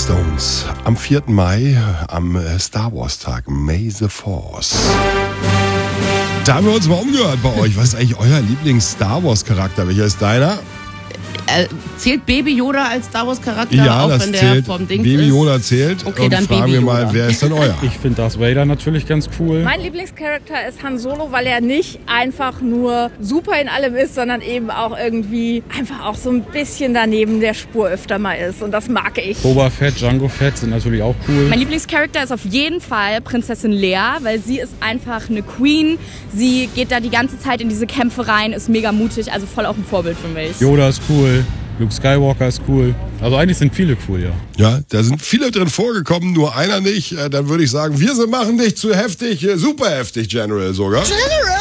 Stones am 4. Mai, am Star Wars Tag, May the Force. Da haben wir uns mal umgehört bei euch. Was ist eigentlich euer Lieblings-Star Wars-Charakter? Welcher ist deiner? Zählt Baby Yoda als Star Wars Charakter? Ja, auch das wenn zählt. der vom Ding Baby ist? Yoda zählt. Okay, und dann fragen Baby wir mal, Yoda. wer ist denn euer? Ich finde Darth Vader natürlich ganz cool. Mein Lieblingscharakter ist Han Solo, weil er nicht einfach nur super in allem ist, sondern eben auch irgendwie einfach auch so ein bisschen daneben der Spur öfter mal ist. Und das mag ich. Boba Fett, Jango Fett sind natürlich auch cool. Mein Lieblingscharakter ist auf jeden Fall Prinzessin Leia, weil sie ist einfach eine Queen. Sie geht da die ganze Zeit in diese Kämpfe rein, ist mega mutig, also voll auch ein Vorbild für mich. Yoda ist cool. Luke Skywalker ist cool. Also eigentlich sind viele cool, ja. Ja, da sind viele drin vorgekommen, nur einer nicht. Dann würde ich sagen, wir machen dich zu heftig, super heftig, General sogar. General!